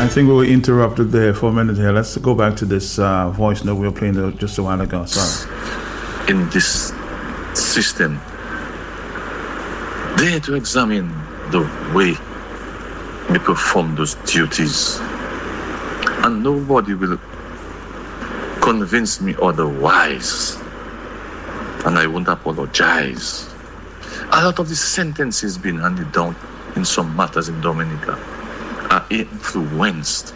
I think we were interrupted there for a minute here. Let's go back to this voice note we were playing just a while ago. Sorry. In this system, they had to examine the way we perform those duties. And nobody will convince me otherwise. And I won't apologize. A lot of these sentences being handed down in some matters in Dominica are influenced.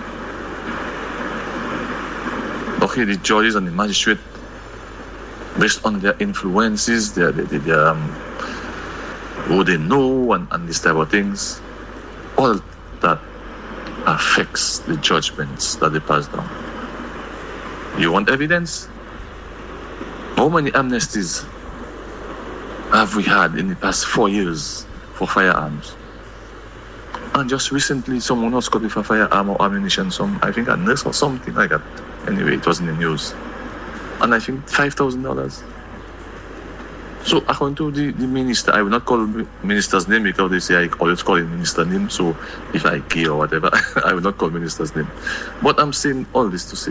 Okay, the judges and the magistrate, based on their influences, their who they know and this type of things, all that affects the judgments that they pass down. You want evidence? How many amnesties have we had in the past 4 years for firearms? And just recently, someone was caught with a firearm or ammunition, I think a nurse or something like that. Anyway, it was in the news. And I think $5,000. So according to the minister, I will not call the minister's name because they say I always call him minister's name. So if I care or whatever, I will not call minister's name. But I'm saying all this to say,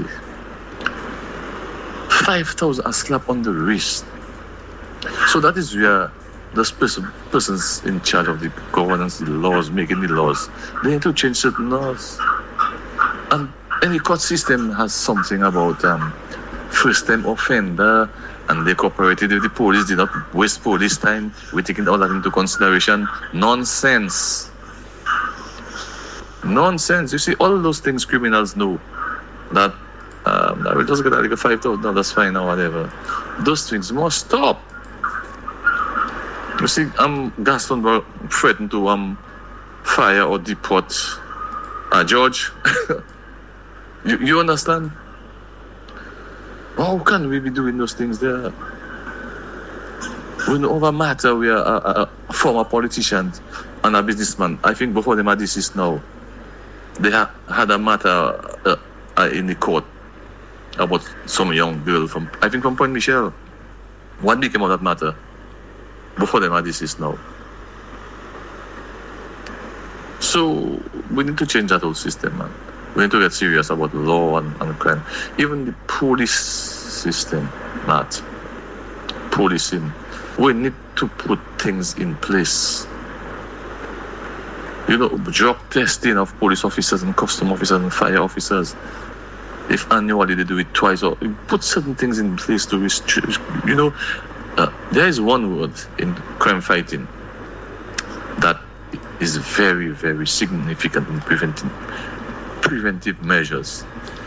5,000 a slap on the wrist. So that is where those persons in charge of the governance, the laws, making the laws, they need to change certain laws. And any court system has something about first-time offender, and they cooperated with the police, did not waste police time. We're taking all that into consideration. Nonsense. Nonsense. You see, all those things criminals know that I will just get like a $5,000 fine or whatever. Those things must stop. You see, Gaston threatened to fire or deport George. you understand? How can we be doing those things there? We know over matter we are a former politician and a businessman. I think before them are deceased now. They had a matter in the court about some young girl from Point Michel. What became of that matter? Before them are deceased now. So we need to change that whole system, man. We need to get serious about law and crime. Even the police system, Matt. Policing. We need to put things in place. You know, drug testing of police officers and custom officers and fire officers. If annually they do it twice, or put certain things in place to restrict. You know, there is one word in crime fighting that is very, very significant in preventive measures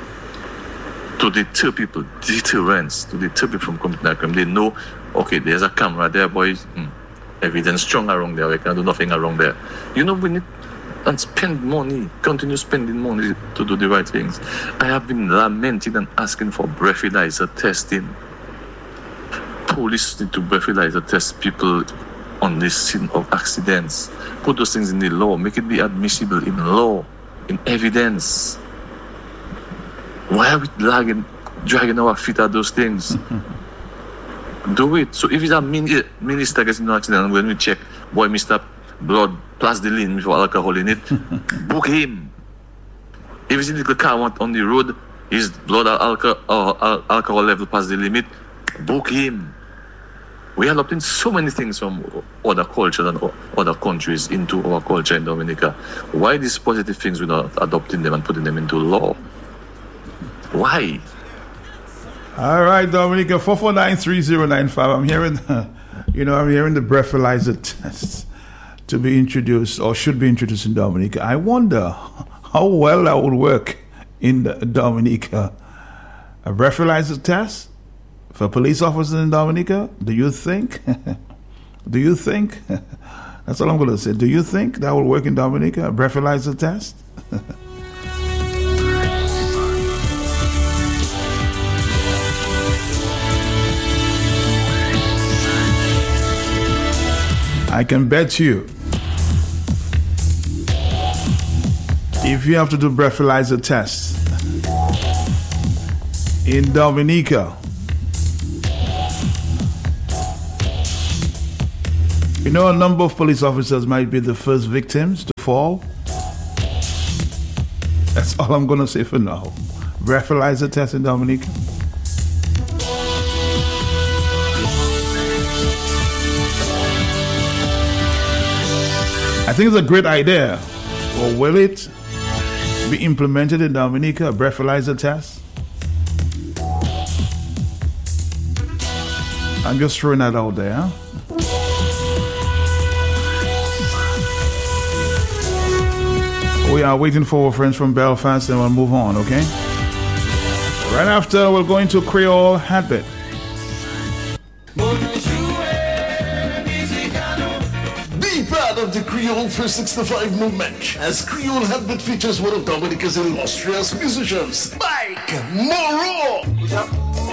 to deter people, deterrence, to deter people from committing a crime. They know, okay, there's a camera there, boys. Evidence strong around there. We can do nothing around there. You know, we need and spend money, continue spending money to do the right things. I have been lamenting and asking for breathalyzer testing. Police need to breathalyzer test people on the scene of accidents. Put those things in the law. Make it be admissible in law, in evidence. Why are we dragging our feet at those things? Do it. So if it's a minister gets into an accident and when we check, boy, Mr. Blood plus the lean with alcohol in it, book him. If it's in the car on the road, his blood or alcohol level past the limit, book him. We are adopting so many things from other cultures and other countries into our culture in Dominica. Why these positive things we're not adopting them and putting them into law? Why? All right, Dominica, 4493095. I'm hearing the breathalyzer test to be introduced or should be introduced in Dominica. I wonder how well that would work in Dominica. A breathalyzer test for police officers in Dominica? Do you think? Do you think? That's all I'm going to say. Do you think that will work in Dominica? A breathalyzer test? I can bet you, if you have to do breathalyzer tests in Dominica, you know, a number of police officers might be the first victims to fall. That's all I'm going to say for now. Breathalyzer test in Dominica. I think it's a great idea. Or will it be implemented in Dominica, a breathalyzer test? I'm just throwing that out there. We are waiting for our friends from Belfast and we'll move on, okay? Right after, we're going to Creole Heartbeat. Of the Creole 365 movement, as Creole Heartbeat features one of Dominica's illustrious musicians, Mike Morrow.